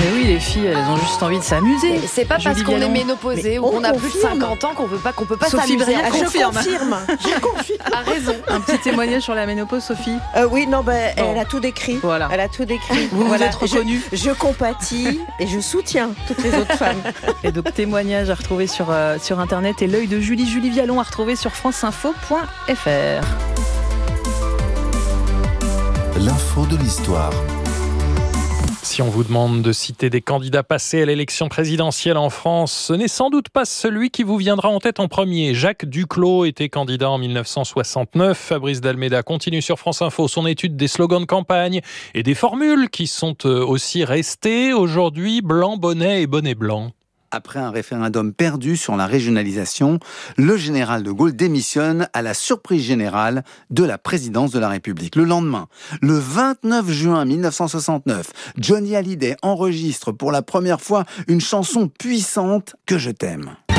Mais oui, les filles, elles ont juste envie de s'amuser. C'est pas parce qu'on est ménopausée ou qu'on a plus de 50 ans qu'on peut pas Sophie s'amuser. Briand confirme. Je confirme. A raison. Un petit témoignage sur la ménopause, Sophie. Oui, non, elle a tout décrit. Voilà. Elle a tout décrit. Vous êtes reconnue. Je compatis et je soutiens toutes les autres femmes. Et donc, témoignage à retrouver sur Internet et l'œil de Julie Vialon à retrouver sur franceinfo.fr. L'info de l'histoire. Si on vous demande de citer des candidats passés à l'élection présidentielle en France, ce n'est sans doute pas celui qui vous viendra en tête en premier. Jacques Duclos était candidat en 1969. Fabrice Dalméda continue sur France Info son étude des slogans de campagne et des formules qui sont aussi restées aujourd'hui, blanc, bonnet et bonnet blanc. Après un référendum perdu sur la régionalisation, le général de Gaulle démissionne à la surprise générale de la présidence de la République. Le lendemain, le 29 juin 1969, Johnny Hallyday enregistre pour la première fois une chanson puissante, Que je t'aime.